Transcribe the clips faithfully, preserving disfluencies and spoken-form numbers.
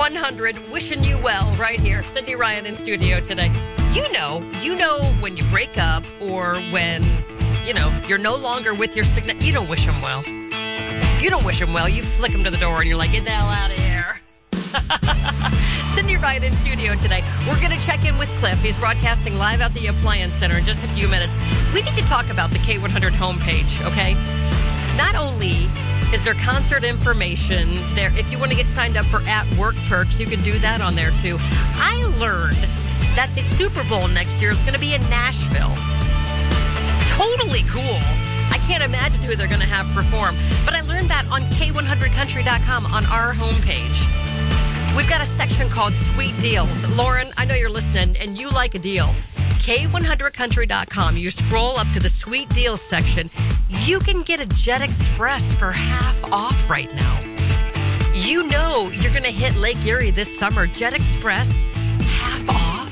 one hundred, wishing you well right here. Cindy Ryan in studio today. You know, you know when you break up or when, you know, you're no longer with your significant, you don't wish them well. You don't wish them well. You flick them to the door and you're like, get the hell out of here. Cindy Ryan in studio today. We're going to check in with Cliff. He's broadcasting live at the Appliance Center in just a few minutes. We need to talk about the K one hundred homepage, okay? Not only is there concert information there, if you want to get signed up for at-work perks, you can do that on there too. I learned that the Super Bowl next year is going to be in Nashville. Totally cool. I can't imagine who they're going to have perform. But I learned that on K one hundred country dot com on our homepage. We've got a section called Sweet Deals. Lauren, I know you're listening and you like a deal. K one hundred country dot com. You scroll up to the Sweet Deals section. You can get a Jet Express for half off right now. You know you're going to hit Lake Erie this summer. Jet Express, half off.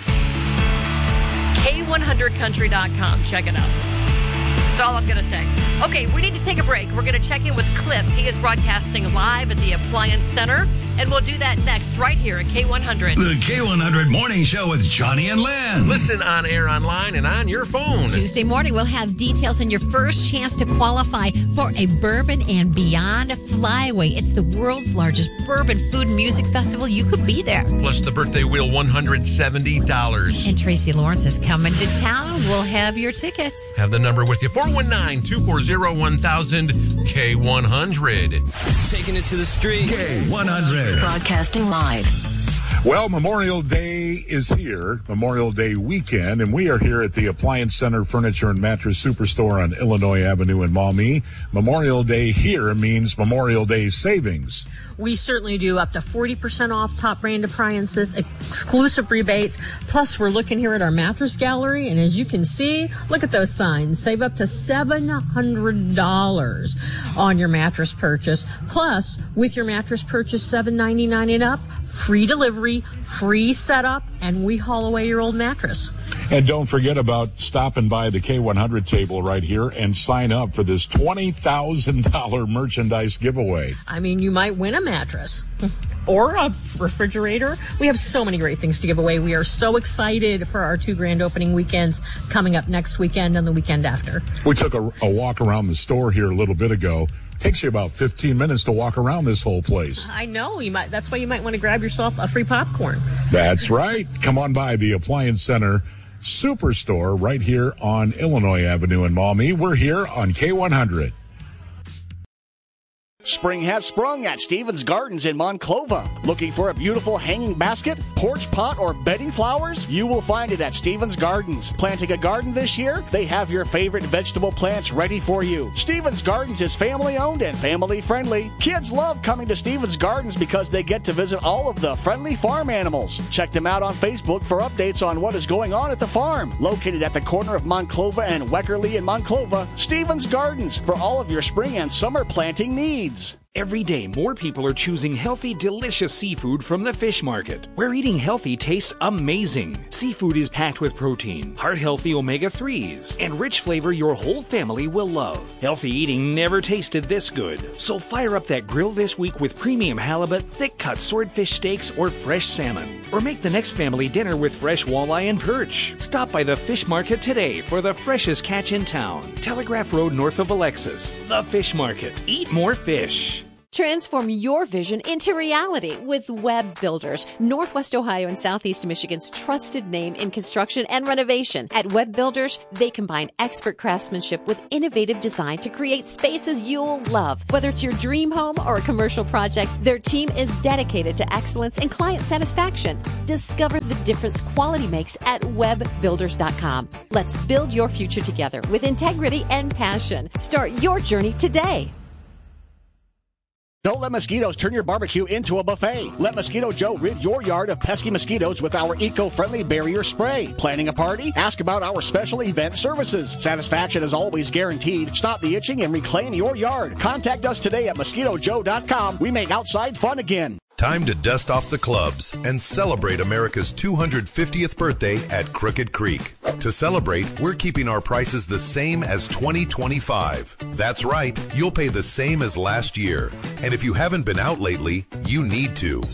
K one hundred country dot com. Check it out. That's all I'm going to say. Okay, we need to take a break. We're going to check in with Cliff. He is broadcasting live at the Appliance Center, and we'll do that next right here at K one hundred. The K one hundred Morning Show with Johnny and Lynn. Listen on air, online, and on your phone. Tuesday morning, we'll have details on your first chance to qualify for a Bourbon and Beyond Flyway. It's the world's largest bourbon food and music festival. You could be there. Plus the birthday wheel, one hundred seventy dollars. And Tracy Lawrence is coming to town. We'll have your tickets. Have the number with you, four one nine, two four zero, one thousand, K one hundred. Taking it to the street. K one hundred. Broadcasting live. Well, Memorial Day is here, Memorial Day weekend, and we are here at the Appliance Center Furniture and Mattress Superstore on Illinois Avenue in Maumee. Memorial Day here means Memorial Day savings. We certainly do up to forty percent off top brand appliances, exclusive rebates. Plus, we're looking here at our mattress gallery, and as you can see, look at those signs. Save up to seven hundred dollars on your mattress purchase. Plus, with your mattress purchase seven ninety-nine and up, free delivery, free setup, and we haul away your old mattress. And don't forget about stopping by the K one hundred table right here and sign up for this twenty thousand dollars merchandise giveaway. I mean, you might win a mattress or a refrigerator. We have so many great things to give away. We are so excited for our two grand opening weekends coming up next weekend and the weekend after. We took a, a walk around the store here a little bit ago. Takes you about fifteen minutes to walk around this whole place. I know. You might. That's why you might want to grab yourself a free popcorn. That's right. Come on by the Appliance Center Superstore right here on Illinois Avenue in Maumee. We're here on K one hundred. Spring has sprung at Stevens Gardens in Monclova. Looking for a beautiful hanging basket, porch pot, or bedding flowers? You will find it at Stevens Gardens. Planting a garden this year? They have your favorite vegetable plants ready for you. Stevens Gardens is family-owned and family-friendly. Kids love coming to Stevens Gardens because they get to visit all of the friendly farm animals. Check them out on Facebook for updates on what is going on at the farm. Located at the corner of Monclova and Weckerly in Monclova, Stevens Gardens for all of your spring and summer planting needs. Every day, more people are choosing healthy, delicious seafood from the fish market, where eating healthy tastes amazing. Seafood is packed with protein, heart-healthy omega threes, and rich flavor your whole family will love. Healthy eating never tasted this good. So fire up that grill this week with premium halibut, thick-cut swordfish steaks, or fresh salmon. Or make the next family dinner with fresh walleye and perch. Stop by the fish market today for the freshest catch in town. Telegraph Road north of Alexis. The Fish Market. Eat more fish. Transform your vision into reality with Web Builders, Northwest Ohio and Southeast Michigan's trusted name in construction and renovation. At Web Builders, they combine expert craftsmanship with innovative design to create spaces you'll love. Whether it's your dream home or a commercial project, their team is dedicated to excellence and client satisfaction. Discover the difference quality makes at web builders dot com. Let's build your future together with integrity and passion. Start your journey today. Don't let mosquitoes turn your barbecue into a buffet. Let Mosquito Joe rid your yard of pesky mosquitoes with our eco-friendly barrier spray. Planning a party? Ask about our special event services. Satisfaction is always guaranteed. Stop the itching and reclaim your yard. Contact us today at mosquito joe dot com. We make outside fun again. Time to dust off the clubs and celebrate America's two hundred fiftieth birthday at Crooked Creek. To celebrate, we're keeping our prices the same as twenty twenty-five. That's right, you'll pay the same as last year. And if you haven't been out lately, you need to.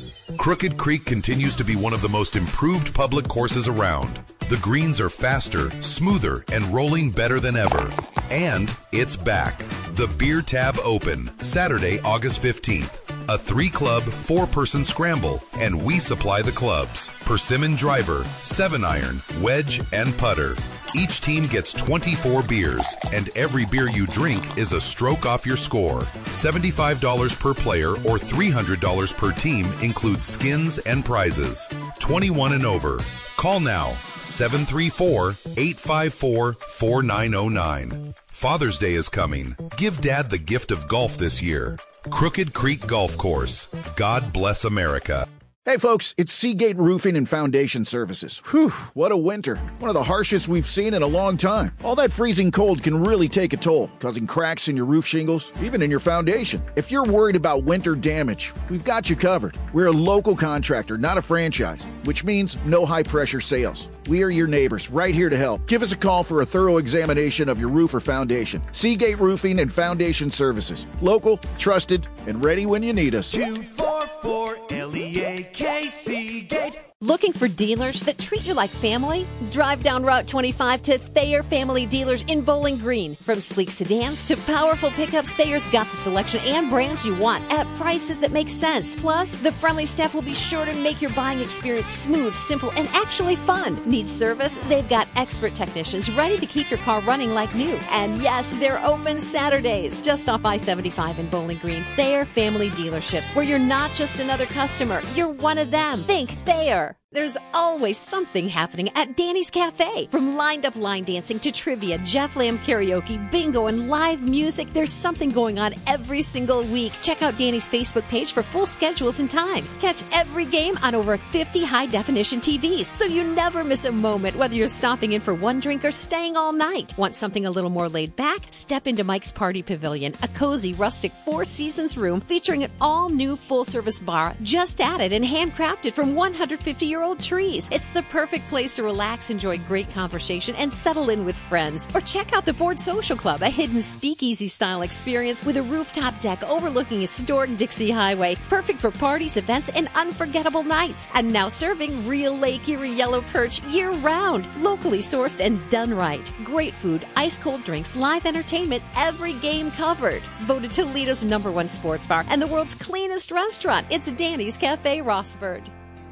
Crooked Creek continues to be one of the most improved public courses around. The greens are faster, smoother, and rolling better than ever. And it's back. The Beer Tab Open, Saturday, August fifteenth. A three-club, four-person scramble, and we supply the clubs. Persimmon driver, seven iron, wedge, and putter. Each team gets twenty-four beers, and every beer you drink is a stroke off your score. seventy-five dollars per player or three hundred dollars per team includes skins and prizes. twenty-one and over. Call now, seven three four, eight five four, four nine zero nine. Father's Day is coming. Give Dad the gift of golf this year. Crooked Creek Golf Course. God bless America. Hey folks, it's Seagate Roofing and Foundation Services. Whew, what a winter. One of the harshest we've seen in a long time. All that freezing cold can really take a toll, causing cracks in your roof shingles, even in your foundation. If you're worried about winter damage, we've got you covered. We're a local contractor, not a franchise, which means no high-pressure sales. We are your neighbors, right here to help. Give us a call for a thorough examination of your roof or foundation. Seagate Roofing and Foundation Services. Local, trusted, and ready when you need us. two four four L E A K Seagate. Looking for dealers that treat you like family? Drive down Route twenty-five to Thayer Family Dealers in Bowling Green. From sleek sedans to powerful pickups, Thayer's got the selection and brands you want at prices that make sense. Plus, the friendly staff will be sure to make your buying experience smooth, simple, and actually fun. Need service? They've got expert technicians ready to keep your car running like new. And yes, they're open Saturdays. Just off I seventy-five in Bowling Green. Thayer Family Dealerships, where you're not just another customer, you're one of them. Think Thayer. There's always something happening at Danny's Cafe. From lined-up line dancing to trivia, Jeff Lamb karaoke, bingo, and live music, there's something going on every single week. Check out Danny's Facebook page for full schedules and times. Catch every game on over fifty high-definition T Vs, so you never miss a moment, whether you're stopping in for one drink or staying all night. Want something a little more laid back? Step into Mike's Party Pavilion, a cozy, rustic Four Seasons room featuring an all-new full-service bar just added and handcrafted from one hundred fifty-year-old trees. It's the perfect place to relax, enjoy great conversation, and settle in with friends. Or check out the Ford Social Club, a hidden speakeasy-style experience with a rooftop deck overlooking historic Dixie Highway. Perfect for parties, events, and unforgettable nights. And now serving real Lake Erie yellow perch year-round. Locally sourced and done right. Great food, ice-cold drinks, live entertainment, every game covered. Voted Toledo's number one sports bar and the world's cleanest restaurant. It's Danny's Cafe Rossford.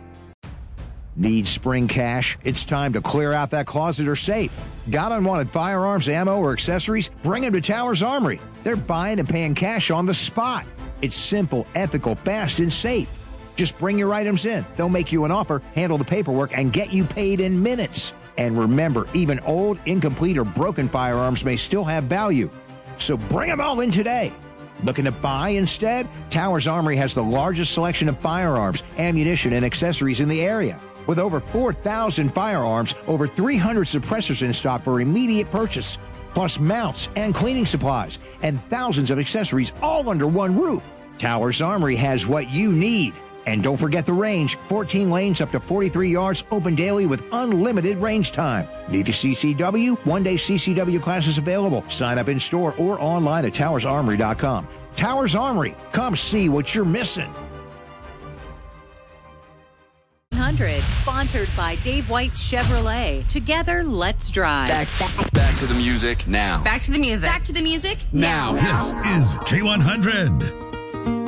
Need spring cash? It's time to clear out that closet or safe. Got unwanted firearms, ammo, or accessories? Bring them to Towers Armory. They're buying and paying cash on the spot. It's simple, ethical, fast, and safe. Just bring your items in. They'll make you an offer, handle the paperwork, and get you paid in minutes. And remember, even old, incomplete, or broken firearms may still have value. So bring them all in today. Looking to buy instead? Towers Armory has the largest selection of firearms, ammunition, and accessories in the area. With over four thousand firearms, over three hundred suppressors in stock for immediate purchase, plus mounts and cleaning supplies, and thousands of accessories all under one roof. Towers Armory has what you need. And don't forget the range, fourteen lanes up to forty-three yards, open daily with unlimited range time. Need a C C W? One-day C C W classes available. Sign up in store or online at towers armory dot com. Towers Armory, come see what you're missing. one hundred, sponsored by Dave White Chevrolet. Together, let's drive. Back, back, back to the music now. Back to the music. Back to the music now. This is K one hundred.